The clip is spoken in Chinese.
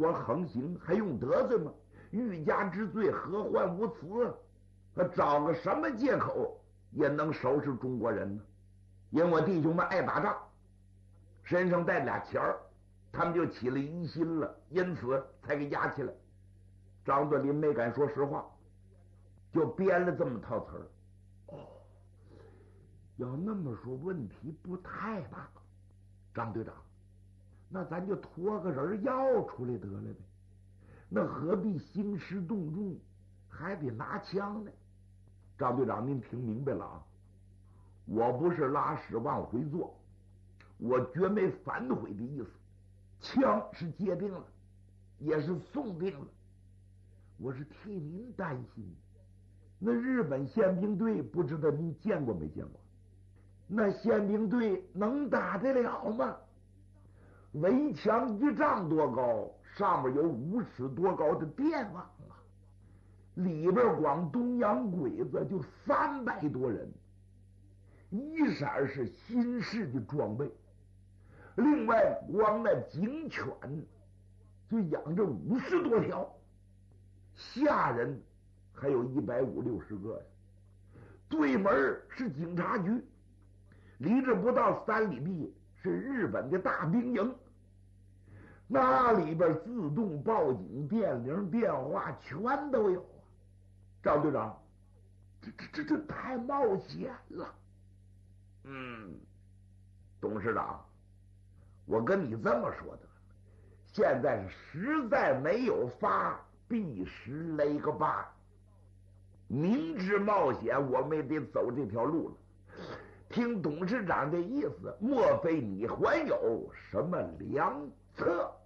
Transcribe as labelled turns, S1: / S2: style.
S1: 国横行，还用得罪吗？欲加之罪，何患无辞？找个什么借口也能收拾中国人呢？因为我弟兄们爱打仗，身上带俩钱儿，他们就起了疑心了，因此才给压起来。张作霖没敢说实话，就编了这么套词儿。哦，要那么说，问题不太大。张队长，那咱就托个人要出来得了呗，那何必兴师动众，还得拿枪呢？张队长，您听明白了啊？我不是拉屎往回坐，我绝没反悔的意思。枪是借定了，也是送定了，我是替您担心。那日本宪兵队不知道您见过没见过？那宪兵队能打得了吗？围墙1丈多高，上面有5尺多高的电网啊，里边光东洋鬼子就300多人，一色是新式的装备，另外光那警犬就养着50多条，下人还有150、60个呀。对门是警察局，离这不到3里地是日本的大兵营，那里边自动报警、电铃、电话全都有啊。赵队长，这太冒险了。董事长，我跟你这么说的，现在实在没有法，必时勒个疤。明知冒险，我们也得走这条路了。听董事长的意思，莫非你还有什么良策？